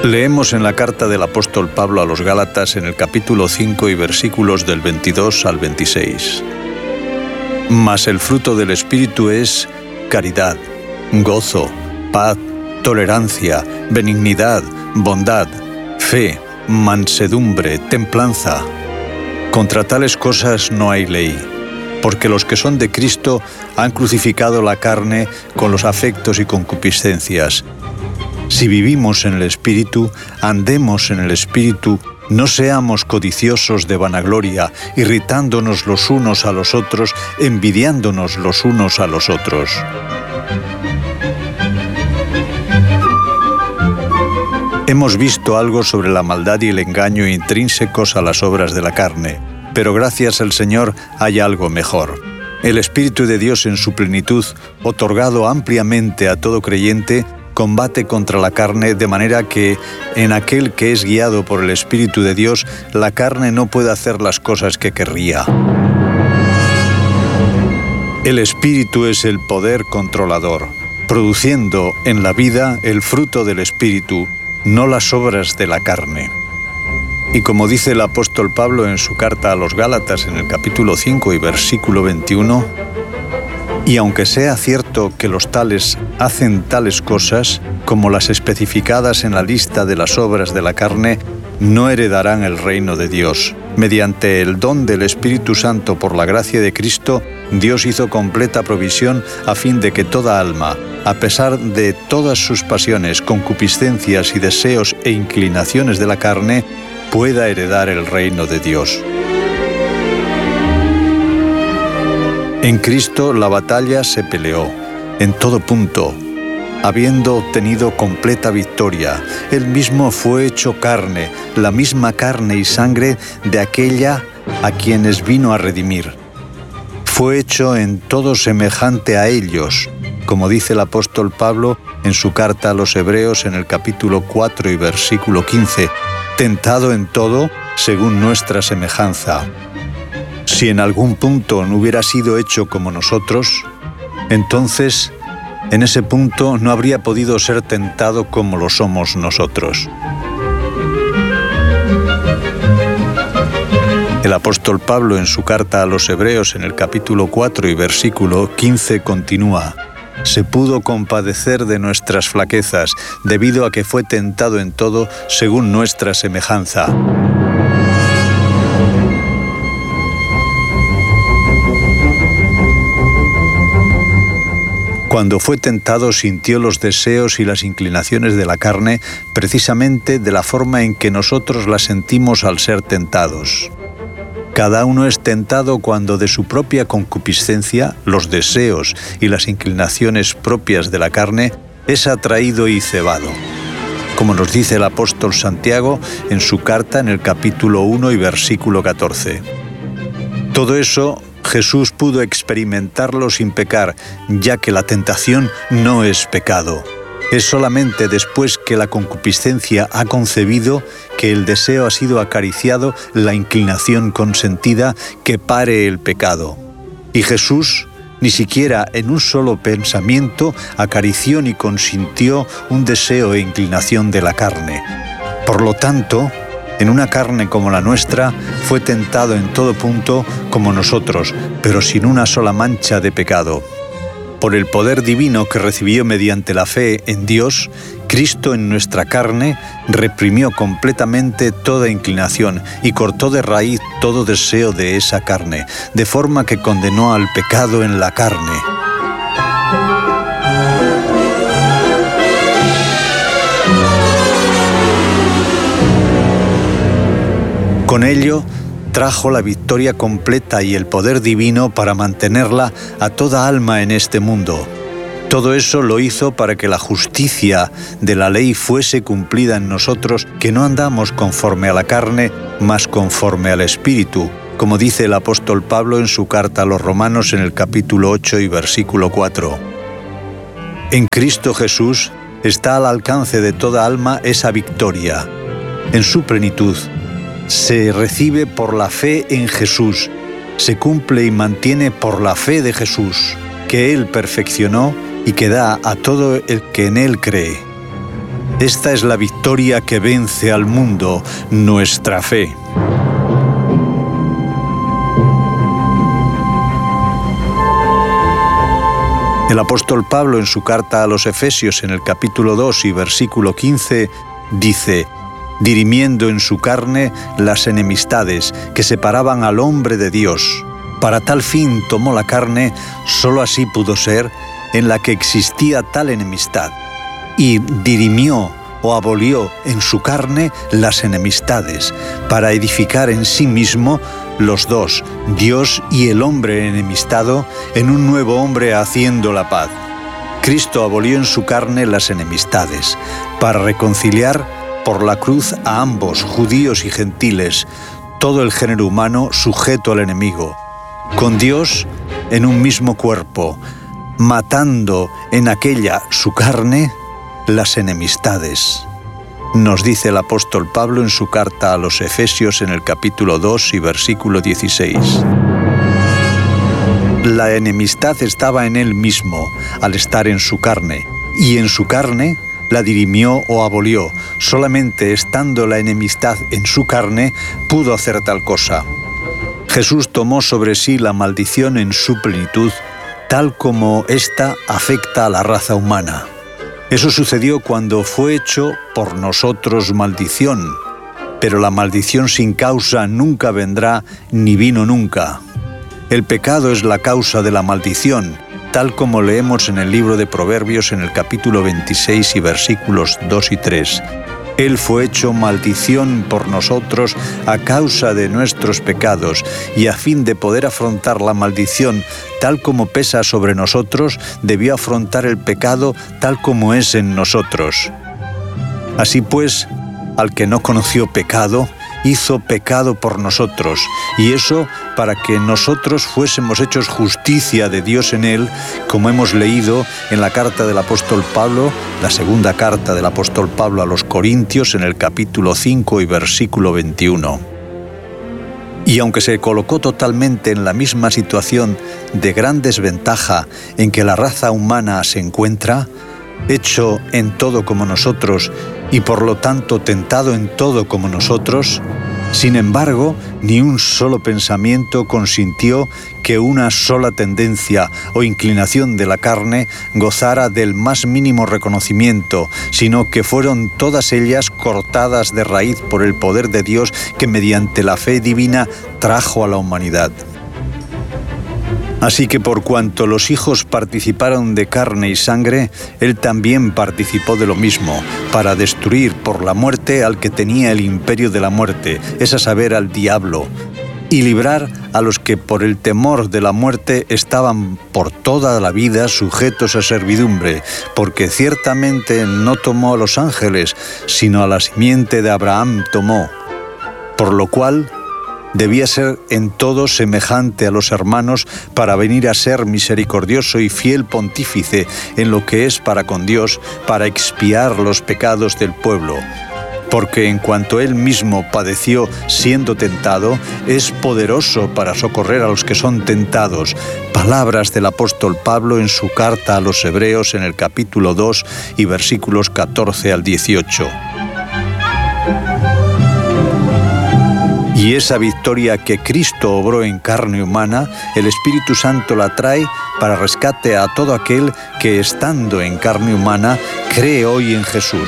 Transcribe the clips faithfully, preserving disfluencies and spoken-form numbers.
Leemos en la carta del apóstol Pablo a los Gálatas en el capítulo cinco y versículos del veintidós al veintiséis. Mas el fruto del Espíritu es caridad, gozo, paz, tolerancia, benignidad, bondad, fe, mansedumbre, templanza. Contra tales cosas no hay ley, porque los que son de Cristo han crucificado la carne con los afectos y concupiscencias. Si vivimos en el Espíritu, andemos en el Espíritu, no seamos codiciosos de vanagloria, irritándonos los unos a los otros, envidiándonos los unos a los otros. Hemos visto algo sobre la maldad y el engaño intrínsecos a las obras de la carne, pero gracias al Señor hay algo mejor. El Espíritu de Dios en su plenitud, otorgado ampliamente a todo creyente, combate contra la carne de manera que, en aquel que es guiado por el Espíritu de Dios, la carne no puede hacer las cosas que querría. El Espíritu es el poder controlador, produciendo en la vida el fruto del Espíritu, no las obras de la carne. Y como dice el apóstol Pablo en su carta a los Gálatas en el capítulo cinco y versículo veintiuno, y aunque sea cierto que los tales hacen tales cosas, como las especificadas en la lista de las obras de la carne, no heredarán el reino de Dios. Mediante el don del Espíritu Santo por la gracia de Cristo, Dios hizo completa provisión a fin de que toda alma, a pesar de todas sus pasiones, concupiscencias y deseos e inclinaciones de la carne, pueda heredar el reino de Dios. En Cristo la batalla se peleó, en todo punto, habiendo obtenido completa victoria. Él mismo fue hecho carne, la misma carne y sangre de aquella a quienes vino a redimir. Fue hecho en todo semejante a ellos, como dice el apóstol Pablo en su carta a los Hebreos en el capítulo cuatro y versículo quince, tentado en todo según nuestra semejanza. Si en algún punto no hubiera sido hecho como nosotros, entonces en ese punto no habría podido ser tentado como lo somos nosotros. El apóstol Pablo en su carta a los Hebreos en el capítulo cuatro y versículo quince continúa: se pudo compadecer de nuestras flaquezas, debido a que fue tentado en todo según nuestra semejanza. Cuando fue tentado sintió los deseos y las inclinaciones de la carne precisamente de la forma en que nosotros las sentimos al ser tentados. Cada uno es tentado cuando de su propia concupiscencia, los deseos y las inclinaciones propias de la carne, es atraído y cebado. Como nos dice el apóstol Santiago en su carta en el capítulo uno y versículo catorce. Todo eso Jesús pudo experimentarlo sin pecar, ya que la tentación no es pecado. Es solamente después que la concupiscencia ha concebido, que el deseo ha sido acariciado, la inclinación consentida, que pare el pecado. Y Jesús, ni siquiera en un solo pensamiento, acarició ni consintió un deseo e inclinación de la carne. Por lo tanto, en una carne como la nuestra, fue tentado en todo punto como nosotros, pero sin una sola mancha de pecado. Por el poder divino que recibió mediante la fe en Dios, Cristo en nuestra carne reprimió completamente toda inclinación y cortó de raíz todo deseo de esa carne, de forma que condenó al pecado en la carne. Con ello, trajo la victoria completa y el poder divino para mantenerla a toda alma en este mundo. Todo eso lo hizo para que la justicia de la ley fuese cumplida en nosotros, que no andamos conforme a la carne, mas conforme al Espíritu, como dice el apóstol Pablo en su carta a los Romanos en el capítulo ocho y versículo cuatro. En Cristo Jesús está al alcance de toda alma esa victoria. En su plenitud, se recibe por la fe en Jesús, se cumple y mantiene por la fe de Jesús, que Él perfeccionó y que da a todo el que en Él cree. Esta es la victoria que vence al mundo, nuestra fe. El apóstol Pablo, en su carta a los Efesios, en el capítulo dos y versículo quince, dice: dirimiendo en su carne las enemistades que separaban al hombre de Dios. Para tal fin tomó la carne, sólo así pudo ser, en la que existía tal enemistad, y dirimió o abolió en su carne las enemistades, para edificar en sí mismo los dos, Dios y el hombre enemistado, en un nuevo hombre haciendo la paz. Cristo abolió en su carne las enemistades, para reconciliar por la cruz a ambos, judíos y gentiles, todo el género humano sujeto al enemigo, con Dios en un mismo cuerpo, matando en aquella su carne las enemistades. Nos dice el apóstol Pablo en su carta a los Efesios en el capítulo dos y versículo dieciséis. La enemistad estaba en él mismo, al estar en su carne, y en su carne la dirimió o abolió. Solamente estando la enemistad en su carne, pudo hacer tal cosa. Jesús tomó sobre sí la maldición en su plenitud, tal como ésta afecta a la raza humana. Eso sucedió cuando fue hecho por nosotros maldición, pero la maldición sin causa nunca vendrá, ni vino nunca. El pecado es la causa de la maldición, tal como leemos en el libro de Proverbios en el capítulo veintiséis y versículos dos y tres. Él fue hecho maldición por nosotros a causa de nuestros pecados, y a fin de poder afrontar la maldición tal como pesa sobre nosotros, debió afrontar el pecado tal como es en nosotros. Así pues, al que no conoció pecado, hizo pecado por nosotros, y eso para que nosotros fuésemos hechos justicia de Dios en él, como hemos leído en la carta del apóstol Pablo, la segunda carta del apóstol Pablo a los Corintios, en el capítulo cinco y versículo veintiuno. Y aunque se colocó totalmente en la misma situación de gran desventaja en que la raza humana se encuentra, hecho en todo como nosotros y por lo tanto tentado en todo como nosotros, sin embargo, ni un solo pensamiento consintió que una sola tendencia o inclinación de la carne gozara del más mínimo reconocimiento, sino que fueron todas ellas cortadas de raíz por el poder de Dios que mediante la fe divina trajo a la humanidad. Así que por cuanto los hijos participaron de carne y sangre, él también participó de lo mismo, para destruir por la muerte al que tenía el imperio de la muerte, es a saber, al diablo, y librar a los que por el temor de la muerte estaban por toda la vida sujetos a servidumbre, porque ciertamente no tomó a los ángeles, sino a la simiente de Abraham tomó, por lo cual debía ser en todo semejante a los hermanos para venir a ser misericordioso y fiel pontífice en lo que es para con Dios, para expiar los pecados del pueblo. Porque en cuanto él mismo padeció siendo tentado, es poderoso para socorrer a los que son tentados. Palabras del apóstol Pablo en su carta a los Hebreos en el capítulo dos y versículos catorce al dieciocho. Y esa victoria que Cristo obró en carne humana, el Espíritu Santo la trae para rescate a todo aquel que, estando en carne humana, cree hoy en Jesús.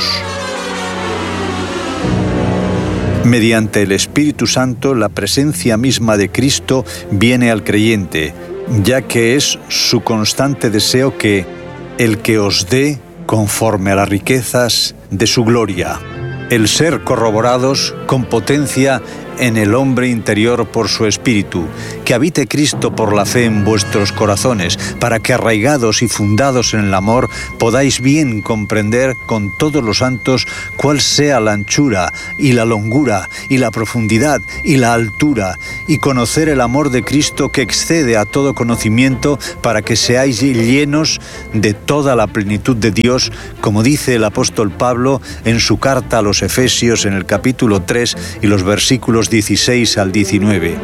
Mediante el Espíritu Santo, la presencia misma de Cristo viene al creyente, ya que es su constante deseo que el que os dé conforme a las riquezas de su gloria, el ser corroborados con potencia en el hombre interior por su Espíritu, que habite Cristo por la fe en vuestros corazones, para que arraigados y fundados en el amor podáis bien comprender con todos los santos cuál sea la anchura y la longura y la profundidad y la altura, y conocer el amor de Cristo que excede a todo conocimiento, para que seáis llenos de toda la plenitud de Dios, como dice el apóstol Pablo en su carta a los Efesios en el capítulo tres y los versículos dieciséis al diecinueve.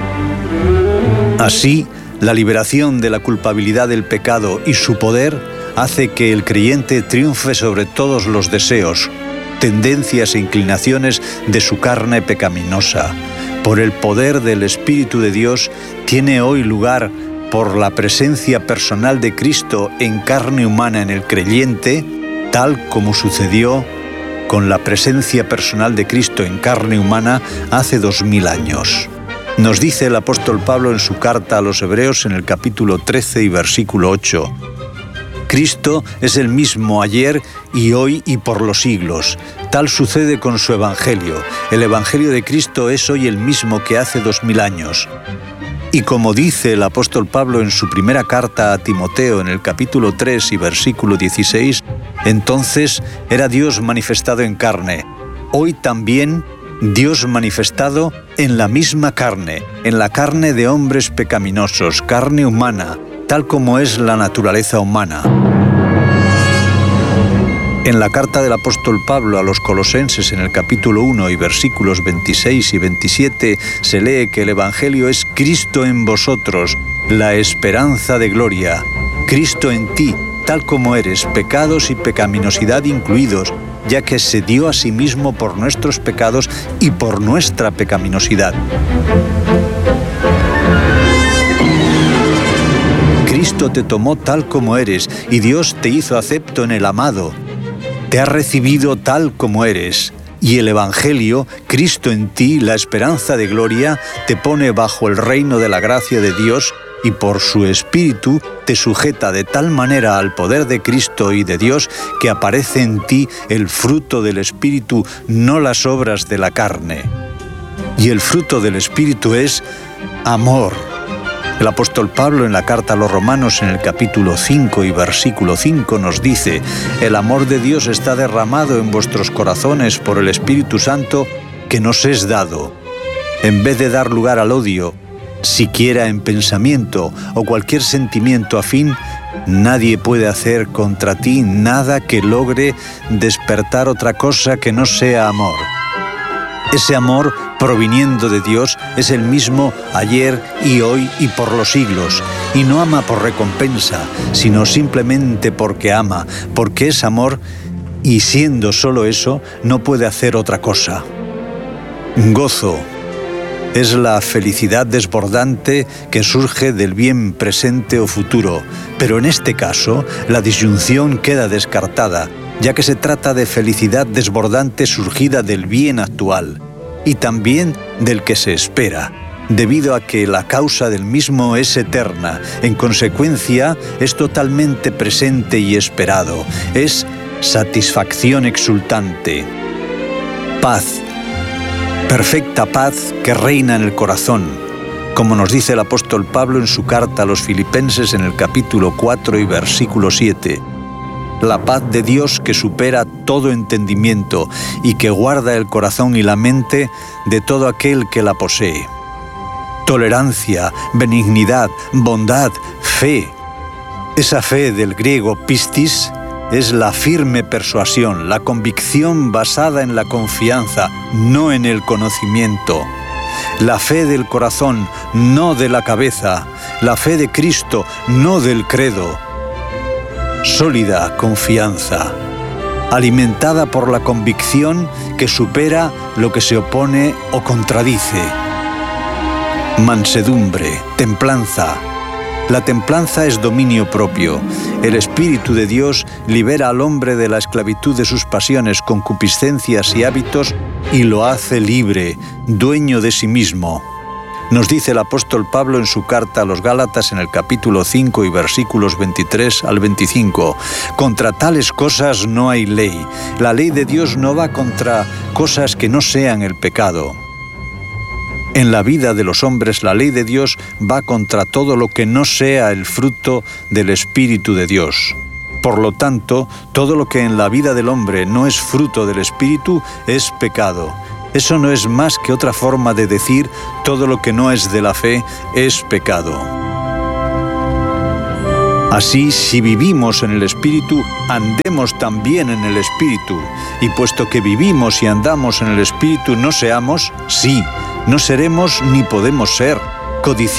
Así, la liberación de la culpabilidad del pecado y su poder hace que el creyente triunfe sobre todos los deseos, tendencias e inclinaciones de su carne pecaminosa. Por el poder del Espíritu de Dios tiene hoy lugar, por la presencia personal de Cristo en carne humana en el creyente, tal como sucedió con la presencia personal de Cristo en carne humana hace dos mil años. Nos dice el apóstol Pablo en su carta a los Hebreos en el capítulo trece y versículo ocho. Cristo es el mismo ayer y hoy y por los siglos. Tal sucede con su Evangelio. El Evangelio de Cristo es hoy el mismo que hace dos mil años. Y como dice el apóstol Pablo en su primera carta a Timoteo en el capítulo tres y versículo dieciséis, entonces era Dios manifestado en carne. Hoy también Dios manifestado en la misma carne, en la carne de hombres pecaminosos, carne humana, tal como es la naturaleza humana. En la carta del apóstol Pablo a los Colosenses en el capítulo uno y versículos veintiséis y veintisiete se lee que el Evangelio es Cristo en vosotros, la esperanza de gloria. Cristo en ti, tal como eres, pecados y pecaminosidad incluidos, ya que se dio a sí mismo por nuestros pecados y por nuestra pecaminosidad. Cristo te tomó tal como eres y Dios te hizo acepto en el amado. Te ha recibido tal como eres, y el Evangelio, Cristo en ti, la esperanza de gloria, te pone bajo el reino de la gracia de Dios y por su Espíritu te sujeta de tal manera al poder de Cristo y de Dios que aparece en ti el fruto del Espíritu, no las obras de la carne. Y el fruto del Espíritu es amor. El apóstol Pablo en la carta a los Romanos en el capítulo cinco y versículo cinco nos dice: el amor de Dios está derramado en vuestros corazones por el Espíritu Santo que nos es dado. En vez de dar lugar al odio, siquiera en pensamiento o cualquier sentimiento afín, nadie puede hacer contra ti nada que logre despertar otra cosa que no sea amor. Ese amor, proviniendo de Dios, es el mismo ayer y hoy y por los siglos. Y no ama por recompensa, sino simplemente porque ama, porque es amor y siendo solo eso, no puede hacer otra cosa. Gozo es la felicidad desbordante que surge del bien presente o futuro, pero en este caso la disyunción queda descartada, ya que se trata de felicidad desbordante surgida del bien actual y también del que se espera, debido a que la causa del mismo es eterna. En consecuencia, es totalmente presente y esperado. Es satisfacción exultante. Paz. Perfecta paz que reina en el corazón, como nos dice el apóstol Pablo en su carta a los Filipenses en el capítulo cuatro y versículo siete. La paz de Dios que supera todo entendimiento y que guarda el corazón y la mente de todo aquel que la posee. Tolerancia, benignidad, bondad, fe. Esa fe del griego pistis es la firme persuasión, la convicción basada en la confianza, no en el conocimiento. La fe del corazón, no de la cabeza. La fe de Cristo, no del credo. Sólida confianza, alimentada por la convicción que supera lo que se opone o contradice. Mansedumbre, templanza. La templanza es dominio propio. El Espíritu de Dios libera al hombre de la esclavitud de sus pasiones, concupiscencias y hábitos y lo hace libre, dueño de sí mismo. Nos dice el apóstol Pablo en su carta a los Gálatas en el capítulo cinco y versículos veintitrés al veinticinco. Contra tales cosas no hay ley. La ley de Dios no va contra cosas que no sean el pecado. En la vida de los hombres la ley de Dios va contra todo lo que no sea el fruto del Espíritu de Dios. Por lo tanto, todo lo que en la vida del hombre no es fruto del Espíritu es pecado. Eso no es más que otra forma de decir todo lo que no es de la fe es pecado. Así, si vivimos en el Espíritu, andemos también en el Espíritu. Y puesto que vivimos y andamos en el Espíritu, no seamos, sí, no seremos ni podemos ser codiciosos.